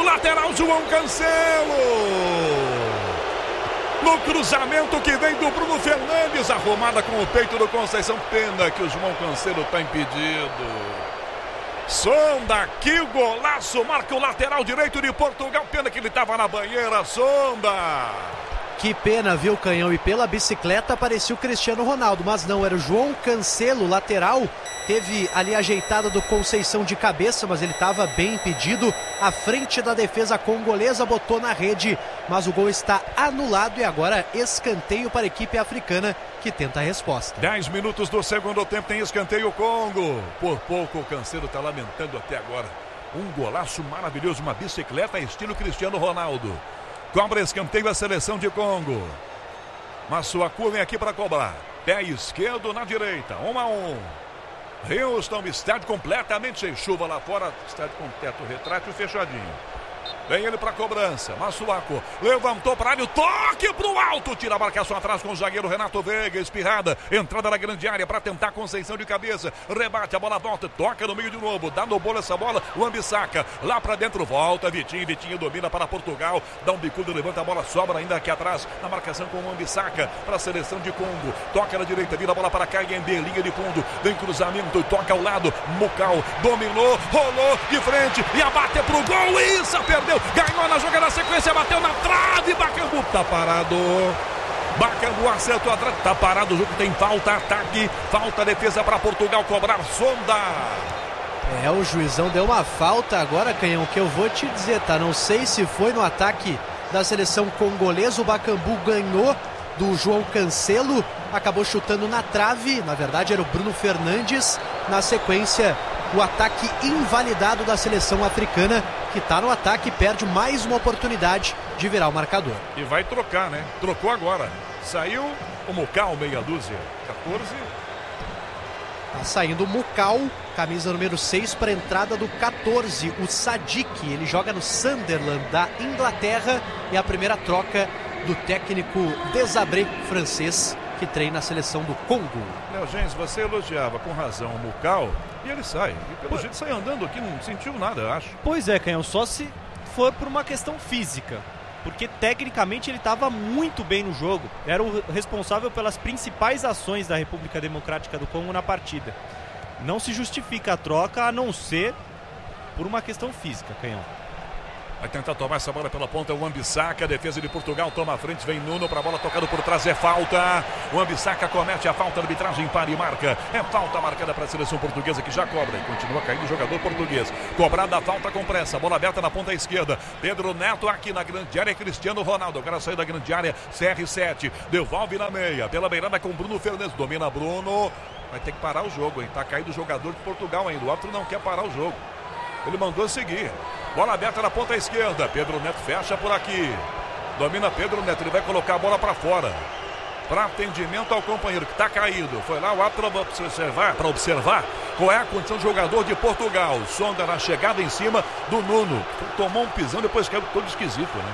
lateral João Cancelo. No cruzamento que vem do Bruno Fernandes, arrumada com o peito do Conceição. Pena que o João Cancelo está impedido. Sonda, que golaço, marca o lateral direito de Portugal. Pena que ele estava na banheira, Sonda. Que pena, viu, Canhão? E pela bicicleta apareceu o Cristiano Ronaldo, mas não, era o João Cancelo, lateral. Teve ali a ajeitada do Conceição de cabeça, mas ele estava bem impedido. À frente da defesa congolesa, botou na rede, mas o gol está anulado e agora escanteio para a equipe africana que tenta a resposta. 10 minutos do segundo tempo, tem escanteio Congo. Por pouco o Cancelo está lamentando até agora. Um golaço maravilhoso, uma bicicleta estilo Cristiano Ronaldo. Cobra escanteio a seleção de Congo. Massuaku vem aqui para cobrar. Pé esquerdo na direita, 1-1. Houston, estádio completamente sem chuva lá fora. Estádio com teto retrátil fechadinho. Vem ele para cobrança. Massuaku levantou para área. Toque para o alto. Tira a marcação atrás com o zagueiro Renato Veiga. Espirrada. Entrada na grande área para tentar Conceição de cabeça. Rebate. A bola volta. Toca no meio de novo. Dá no bolo essa bola. O Ambissaca. Lá para dentro. Volta. Vitinho domina para Portugal. Dá um bicudo. Levanta a bola. Sobra ainda aqui atrás. Na marcação com o Ambissaca. Para a seleção de Congo. Toca na direita. Vira a bola para Kayembe. Linha de fundo. Vem cruzamento. Toca ao lado. Mucal. Dominou. Rolou de frente. E abate pro gol. Isso. Perdeu. Ganhou na jogada, na sequência, bateu na trave, Bakambu tá parado. Bakambu acertou a trave, tá parado, o jogo tem falta, ataque, falta, defesa para Portugal cobrar, Sonda. O juizão deu uma falta agora, Canhão, que eu vou te dizer, tá? Não sei se foi no ataque da seleção congolesa, o Bakambu ganhou do João Cancelo, acabou chutando na trave, na verdade era o Bruno Fernandes, na sequência o ataque invalidado da seleção africana, que está no ataque e perde mais uma oportunidade de virar o marcador. E vai trocar, né? Trocou agora. Saiu o Mucal, meia dúzia. 14. Tá saindo o Mucal, camisa número 6 para a entrada do 14, o Sadiq. Ele joga no Sunderland da Inglaterra e a primeira troca do técnico Desabré, francês, que treina a seleção do Congo. Léo Gens, você elogiava com razão o Mucal e ele sai. E pelo jeito sai andando aqui, não sentiu nada, eu acho. Pois é, Canhão, só se for por uma questão física. Porque tecnicamente ele estava muito bem no jogo. Era o responsável pelas principais ações da República Democrática do Congo na partida. Não se justifica a troca a não ser por uma questão física, Canhão. Vai tentar tomar essa bola pela ponta, o Ambissaca, a defesa de Portugal toma a frente, vem Nuno para a bola tocando por trás, é falta. O Ambissaca comete a falta, a arbitragem para e marca. É falta marcada para a seleção portuguesa que já cobra e continua caindo o jogador português. Cobrada a falta com pressa, bola aberta na ponta esquerda. Pedro Neto aqui na grande área, Cristiano Ronaldo. Agora saiu da grande área, CR7, devolve na meia, pela beirada com Bruno Fernandes, domina Bruno. Vai ter que parar o jogo, hein? Tá caído o jogador de Portugal ainda, o outro não quer parar o jogo. Ele mandou seguir. Bola aberta na ponta esquerda. Pedro Neto fecha por aqui. Domina Pedro Neto. Ele vai colocar a bola para fora. Para atendimento ao companheiro que está caído. Foi lá o árbitro para observar qual é a condição do jogador de Portugal. Sonda na chegada em cima do Nuno. Tomou um pisão, depois caiu todo esquisito, né?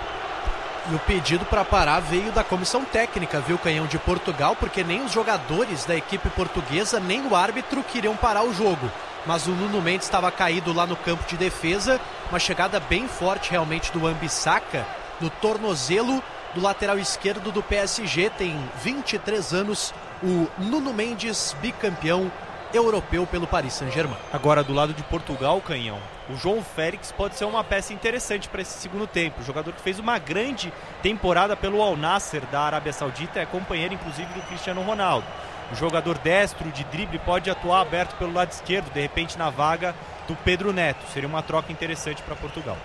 E o pedido para parar veio da comissão técnica, viu, Canhão, de Portugal, porque nem os jogadores da equipe portuguesa, nem o árbitro queriam parar o jogo. Mas o Nuno Mendes estava caído lá no campo de defesa, uma chegada bem forte realmente do Ambissaca, no tornozelo do lateral esquerdo do PSG, tem 23 anos, o Nuno Mendes, bicampeão europeu pelo Paris Saint-Germain. Agora, do lado de Portugal, Canhão, o João Félix pode ser uma peça interessante para esse segundo tempo. O jogador que fez uma grande temporada pelo Al Nassr da Arábia Saudita, é companheiro inclusive do Cristiano Ronaldo. O jogador destro de drible pode atuar aberto pelo lado esquerdo, de repente na vaga do Pedro Neto. Seria uma troca interessante para Portugal.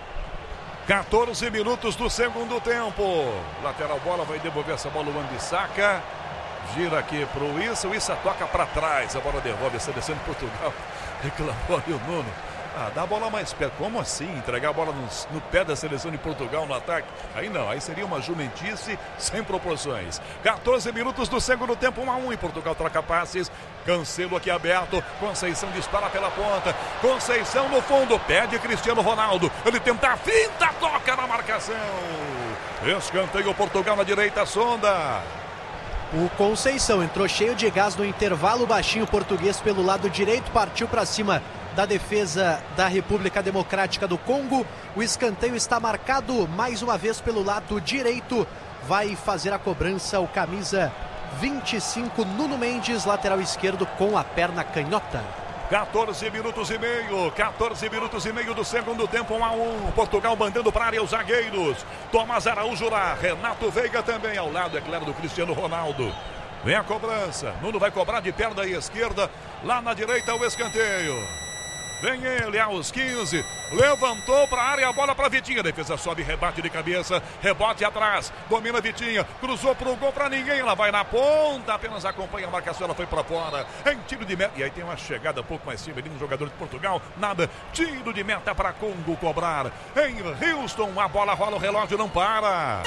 14 minutos do segundo tempo. Lateral bola, vai devolver essa bola o Ambissaca. Gira aqui pro Issa, o Issa toca para trás. A bola devolve a seleção de Portugal. Reclamou ali o Nuno. Dá a bola mais perto. Como assim? Entregar a bola no pé da seleção de Portugal no ataque? Aí não, aí seria uma jumentice sem proporções. 14 minutos do segundo tempo, 1-1 em Portugal, troca passes. Cancelo aqui aberto, Conceição dispara pela ponta. Conceição no fundo, pede Cristiano Ronaldo. Ele tenta a finta, toca na marcação. Escanteio Portugal na direita, Sonda. O Conceição entrou cheio de gás no intervalo, baixinho português pelo lado direito, partiu para cima da defesa da República Democrática do Congo. O escanteio está marcado mais uma vez pelo lado direito. Vai fazer a cobrança o camisa 25, Nuno Mendes, lateral esquerdo com a perna canhota. 14 minutos e meio do segundo tempo, 1-1. Portugal mandando para a área os zagueiros. Tomás Araújo lá, Renato Veiga também ao lado, é claro, do Cristiano Ronaldo. Vem a cobrança, Nuno vai cobrar de perna esquerda, lá na direita o escanteio. Vem ele aos 15, levantou para a área, a bola para Vitinha, defesa sobe, rebate de cabeça, rebote atrás, domina Vitinha, cruzou para o gol para ninguém, ela vai na ponta, apenas acompanha a marcação, ela foi para fora, em tiro de meta, e aí tem uma chegada um pouco mais cima ali no jogador de Portugal, nada, tiro de meta para Congo cobrar, em Houston, a bola rola, o relógio não para.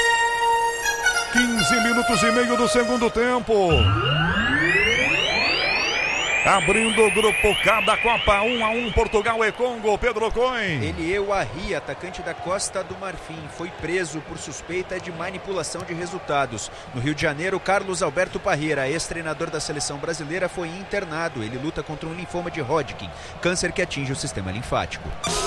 15 minutos e meio do segundo tempo. Abrindo o grupo K da Copa, 1-1, Portugal e Congo. Pedro Cohen. Elieu Arri, atacante da Costa do Marfim, foi preso por suspeita de manipulação de resultados. No Rio de Janeiro, Carlos Alberto Parreira, ex-treinador da seleção brasileira, foi internado. Ele luta contra um linfoma de Hodgkin, câncer que atinge o sistema linfático.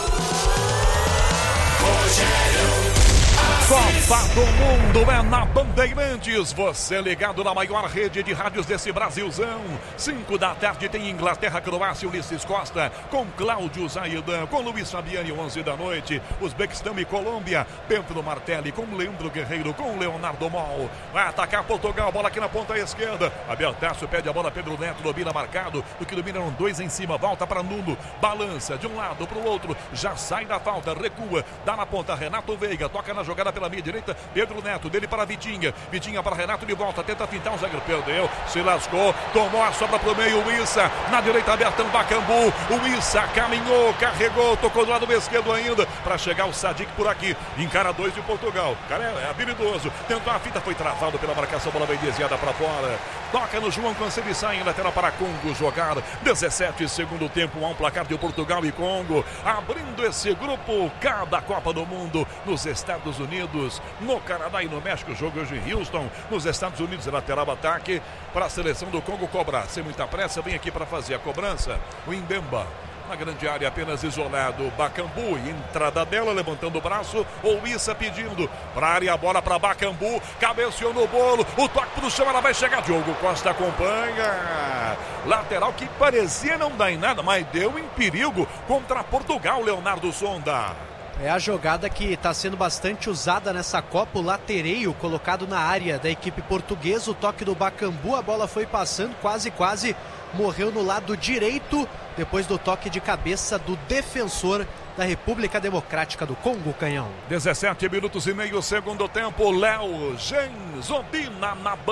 Copa do Mundo é na Bandeirantes. Você ligado na maior rede de rádios desse Brasilzão. 5 da tarde tem Inglaterra, Croácia, Ulisses Costa com Cláudio Zaidan, com Luiz Fabiani, 11 da noite. Uzbequistão e Colômbia, Pedro Martelli com Leandro Guerreiro, com Leonardo Mol. Vai atacar Portugal, bola aqui na ponta esquerda. Abeltácio pede a bola, Pedro Neto domina marcado. Do que domina eram 2 em cima, volta para Nuno, balança de um lado para o outro, já sai da falta, recua, dá na ponta, Renato Veiga, toca na jogada pela meia direita, Pedro Neto, dele para Vitinha, Vitinha para Renato de volta, tenta fintar, o zagueiro perdeu, se lascou, tomou a sobra pro meio, o Issa, na direita Bertão Bacambu, o Issa caminhou, carregou, tocou do lado esquerdo ainda, para chegar o Sadik por aqui, encara 2 de Portugal, o cara é habilidoso, tentou a fita, foi travado pela marcação, bola bem desviada para fora, toca no João Cancelo e sai em lateral para Congo jogar, 17 segundo tempo, há um placar de Portugal e Congo, abrindo esse grupo K da Copa do Mundo, nos Estados Unidos, no Canadá e no México, o jogo hoje em Houston, nos Estados Unidos, lateral ataque para a seleção do Congo cobrar, sem muita pressa, vem aqui para fazer a cobrança, o Mbemba. Na grande área, apenas isolado, Bacambu, entrada dela, levantando o braço, ou Issa pedindo para a área, a bola para Bacambu, cabeceou no bolo, o toque pro chão, ela vai chegar, Diogo Costa acompanha, lateral que parecia não dar em nada, mas deu em perigo contra Portugal, Leonardo Sonda. É a jogada que está sendo bastante usada nessa Copa, o latereio colocado na área da equipe portuguesa, o toque do Bacambu, a bola foi passando, quase morreu no lado direito, depois do toque de cabeça do defensor da República Democrática do Congo, Canhão. 17 minutos e meio, segundo tempo, Léo Genzobina na